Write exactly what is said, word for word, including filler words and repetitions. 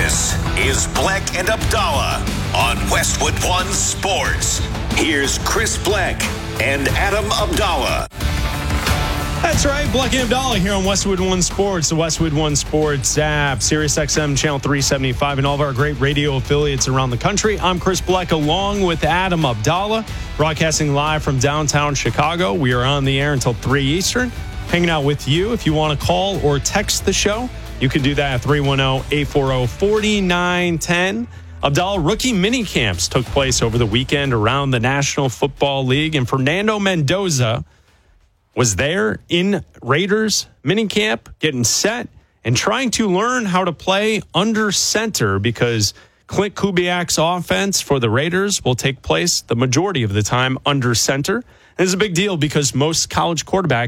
This is Bleck and Abdallah on Westwood One Sports. Here's Chris Bleck and Adam Abdallah. That's right, Bleck and Abdallah here on Westwood One Sports, the Westwood One Sports app, Sirius X M Channel three seventy-five, and all of our great radio affiliates around the country. I'm Chris Bleck along with Adam Abdallah, broadcasting live from downtown Chicago. We are on the air until three Eastern, hanging out with you. If you want to call or text the show, you can do that at three one zero, eight four zero, four nine one zero. Abdallah, rookie mini camps took place over the weekend around the National Football League, and Fernando Mendoza was there in Raiders minicamp, getting set and trying to learn how to play under center because Clint Kubiak's offense for the Raiders will take place the majority of the time under center. This is a big deal because most college quarterbacks